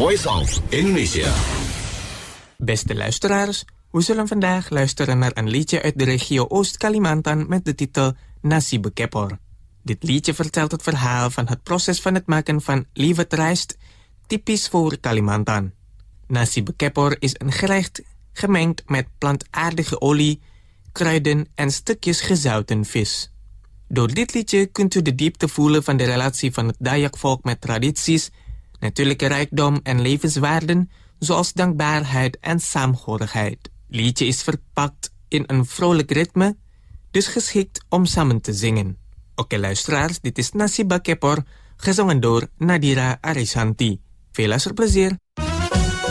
Voice of Indonesia. Beste luisteraars, we zullen vandaag luisteren naar een liedje uit de regio Oost-Kalimantan met de titel Nasi Bekepor. Dit liedje vertelt het verhaal van het proces van het maken van liwetrijst, typisch voor Kalimantan. Nasi Bekepor is een gerecht gemengd met plantaardige olie, kruiden en stukjes gezouten vis. Door dit liedje kunt u de diepte voelen van de relatie van het Dayak-volk met tradities, natuurlijke rijkdom en levenswaarden, zoals dankbaarheid en saamhorigheid. Het liedje is verpakt in een vrolijk ritme, dus geschikt om samen te zingen. Oké luisteraars, dit is Nasi Bekepor, gezongen door Nadira Arisanti. Veel luisterplezier.